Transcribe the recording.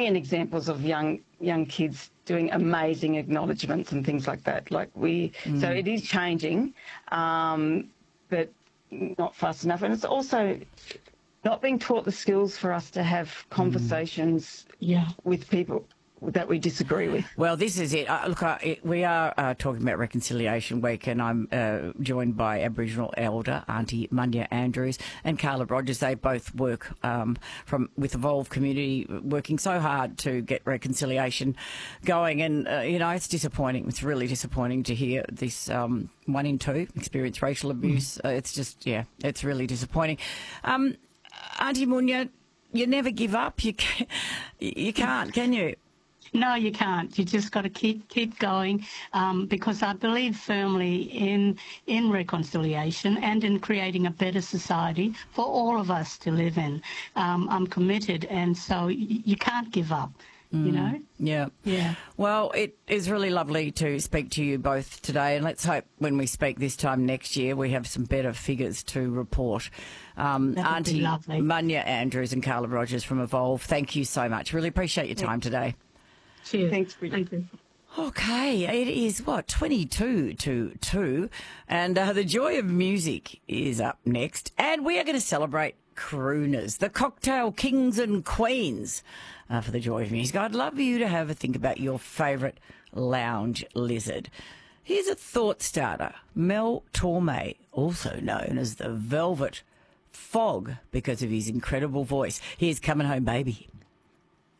million examples of young kids doing amazing acknowledgements and things like that. So it is changing, but not fast enough. And it's also not being taught the skills for us to have conversations with people that we disagree with. Well, this is it. We are talking about Reconciliation Week, and I'm joined by Aboriginal elder Auntie Munya Andrews and Carla Rogers. They both work with Evolve Community, working so hard to get reconciliation going. And, it's disappointing. It's really disappointing to hear this 1 in 2 experience racial abuse. It's just, it's really disappointing. Auntie Munya, you never give up. You can't, can you? No, you can't. You just got to keep going, because I believe firmly in reconciliation and in creating a better society for all of us to live in. I'm committed, and so you can't give up. You know? Yeah. Well, it is really lovely to speak to you both today, and let's hope when we speak this time next year we have some better figures to report. Auntie Munya Andrews and Carla Rogers from Evolve, thank you so much. Really appreciate your time today. Cheers. Thanks, Bridget. Thank you. Okay, it is 22 to 2, and the joy of music is up next, and we are going to celebrate crooners, the cocktail kings and queens, for the joy of music. I'd love you to have a think about your favourite lounge lizard. Here's a thought starter. Mel Torme, also known as the Velvet Fog because of his incredible voice. Here's Coming Home Baby.